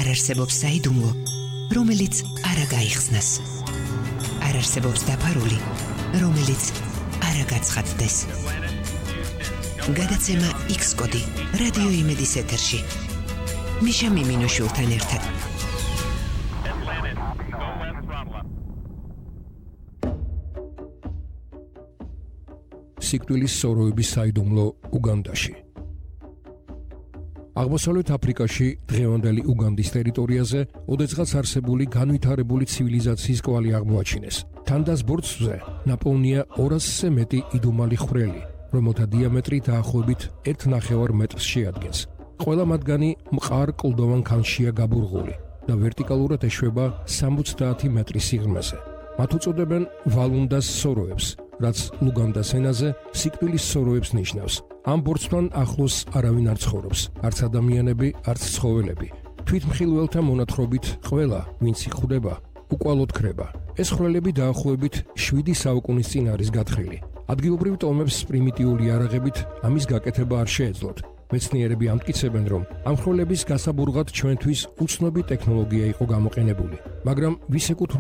არ არსებობს საიდუმლო, რომელიც არ გაიხსნას. არ არსებობს დაფარული, რომელიც არ გაცხადდეს. გადაცემა X-კოდი რადიო იმედის ეთერში. მიშა მიმინოშვილთან ერთად. სიკვდილის სოროების საიდუმლო უგანდაში. აღმოსავლეთ აფრიკაში დღევანდელი უგანდის ტერიტორიაზე ოდესღაც არსებული განვითარებული ცივილიზაციის კვალი აღმოაჩინეს. თანდას ბორცვზე ნაპოვნია 200-ზე მეტი იდუმალი ხვრელი, რომელთა დიამეტრი დაახლოებით 1.5 მეტრს შეადგენს. ყველა მათგანი მყარ კლდოვან ქანშია გაბურღული და ვერტიკალურად ეშვება 70 მეტრის სიღრმეზე. მათ უწოდებენ ვალუნდას სოროებს, რაც ლუგანდას ენაზე სიკვდილის სოროებს ნიშნავს. ამ ბორცვთან ახლოს არავინ არ ცხოვრობს, არც ადამიანები, არც ცხოველები. თვითმხილველთა მონათხრობით ყველა, ვინც იხვრება, უკვალოდ ქრება. ეს ხვრელები დაახლოებით 7 საუკუნის წინ არის გათხრილი. ადგილობრივ ტომებს პრიმიტიული იარაღებით ამის გაკეთება არ შეეძლოთ. მეცნიერები ამტკიცებენ, რომ ამ ხვრელების გასაბურღად ჩვენთვის უცნობი ტექნოლოგია იყო გამოყენებული, მაგრამ ვის ეკუთვნის